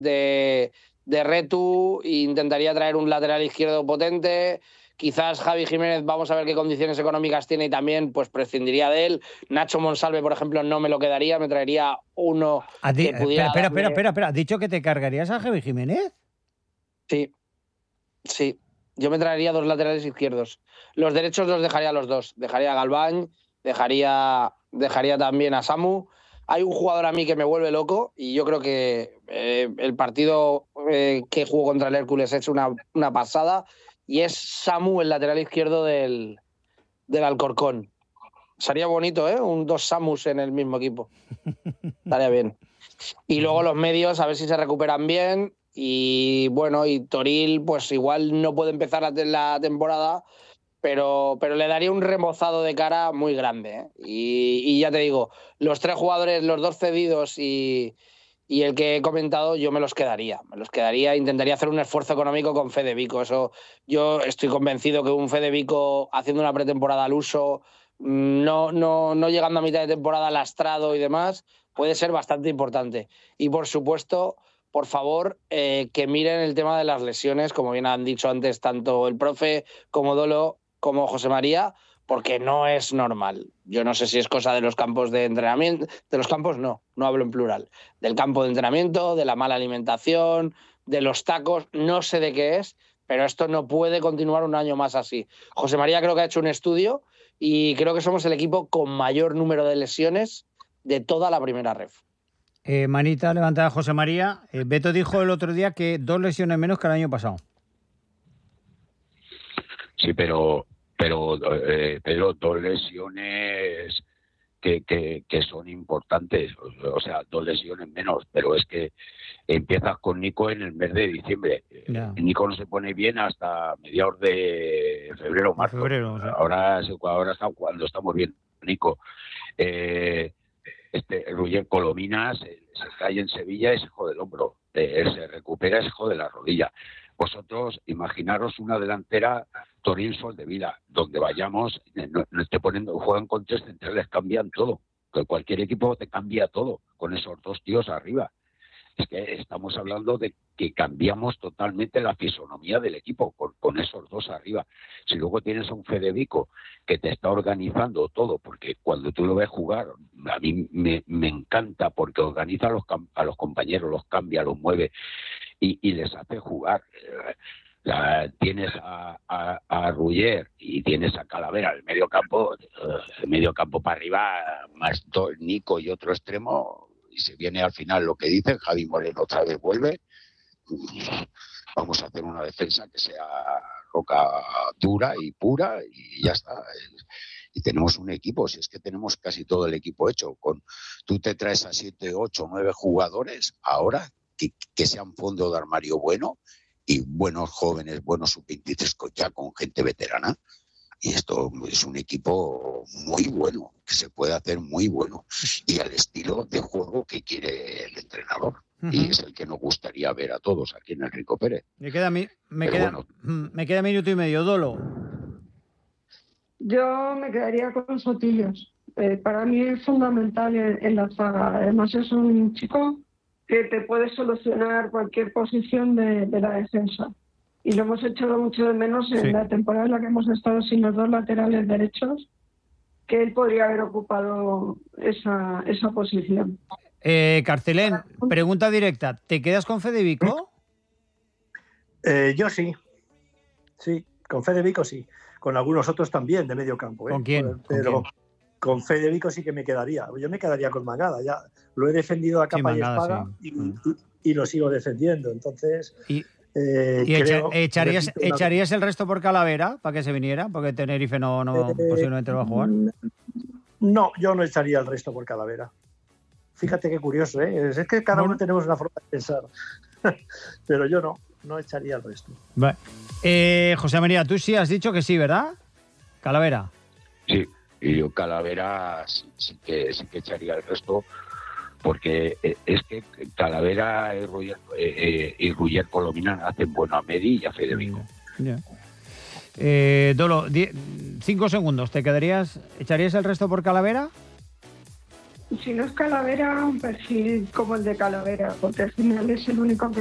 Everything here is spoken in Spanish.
de Retu, e intentaría traer un lateral izquierdo potente. Quizás Javi Jiménez, vamos a ver qué condiciones económicas tiene y también pues prescindiría de él. Nacho Monsalve, por ejemplo, no me lo quedaría, me traería uno que pudiera... Espera, ¿has dicho que te cargarías a Javi Jiménez? Sí. Yo me traería 2 laterales izquierdos. Los derechos los dejaría a los 2. Dejaría a Galván, dejaría también a Samu. Hay un jugador a mí que me vuelve loco y yo creo que el partido que jugó contra el Hércules es una pasada, y es Samu, el lateral izquierdo del Alcorcón. Sería bonito, ¿eh? 2 Samus en el mismo equipo. Estaría bien. Y luego los medios, a ver si se recuperan bien. Y bueno, y Toril, pues igual no puede empezar la temporada, pero le daría un remozado de cara muy grande, ¿eh? Y ya te digo, los 3 jugadores, los 2 cedidos y el que he comentado, yo me los quedaría, intentaría hacer un esfuerzo económico con Fede Vico. Eso, yo estoy convencido que un Fede Vico haciendo una pretemporada al uso, no llegando a mitad de temporada lastrado y demás, puede ser bastante importante. Y por supuesto, por favor, que miren el tema de las lesiones, como bien han dicho antes tanto el profe como Dolo como José María, porque no es normal. Yo no sé si es cosa de los campos de entrenamiento, de los campos no hablo en plural, del campo de entrenamiento, de la mala alimentación, de los tacos, no sé de qué es, pero esto no puede continuar un año más así. José María creo que ha hecho un estudio y creo que somos el equipo con mayor número de lesiones de toda la primera ref. Manita levantada José María. Beto dijo el otro día que 2 lesiones menos que el año pasado. Sí, pero 2 lesiones que son importantes, o sea, 2 lesiones menos, pero es que empiezas con Nico en el mes de diciembre. Yeah. Nico no se pone bien hasta mediados de febrero o marzo. O sea. Ahora está cuando estamos bien, Nico. Roger Colomina se cae en Sevilla y se jode el hombro. Se recupera y se jode la rodilla. Vosotros imaginaros una delantera Toril Soldevila, donde vayamos, no esté poniendo, juegan con 3 centrales, cambian todo. Que cualquier equipo te cambia todo con esos 2 tíos arriba. Es que estamos hablando de que cambiamos totalmente la fisonomía del equipo con esos 2 arriba. Si luego tienes a un Fede Vico que te está organizando todo, porque cuando tú lo ves jugar, a mí me encanta porque organiza a los compañeros, los cambia, los mueve y les hace jugar. Tienes a Ruller y tienes a Calavera, el medio campo para arriba, más Nico y otro extremo, y se viene al final lo que dicen, Javi Moreno otra vez vuelve, vamos a hacer una defensa que sea roca dura y pura y ya está. Y tenemos un equipo, si es que tenemos casi todo el equipo hecho, tú te traes a 7, 8, 9 jugadores ahora que sean fondo de armario bueno y buenos jóvenes, buenos sub-23 ya con gente veterana. Y esto es un equipo muy bueno, que se puede hacer muy bueno. Y al estilo de juego que quiere el entrenador. Uh-huh. Y es el que nos gustaría ver a todos aquí en el Rico Pérez. Me queda minuto y medio, Dolo. Yo me quedaría con Sotillos. Para mí es fundamental en la zaga. Además es un chico que te puede solucionar cualquier posición de la defensa. Y lo hemos echado mucho de menos en la temporada en la que hemos estado sin los 2 laterales derechos, que él podría haber ocupado esa posición. Carcelén, pregunta directa. ¿Te quedas con Fede Vico? Yo sí. Sí, con Fede Vico sí. Con algunos otros también de medio campo. ¿Con quién? Pero con Fede Vico sí que me quedaría. Yo me quedaría con Mangada. Ya lo he defendido a capa y espada y lo sigo defendiendo. Entonces... ¿Echarías el resto por Calavera para que se viniera? Porque Tenerife no posiblemente lo va a jugar. No, yo no echaría el resto por Calavera. Fíjate qué curioso, ¿eh? Es que cada uno tenemos una forma de pensar. Pero yo no echaría el resto. Vale. José María, tú sí has dicho que sí, ¿verdad? Calavera. Sí, y yo Calavera sí que echaría el resto. Porque es que Calavera y Roger Colomina hacen bueno a Medi y a Federico. Yeah. Dolo, 5 segundos. ¿Echarías el resto por Calavera? Si no es Calavera, un perfil como el de Calavera, porque al final es el único que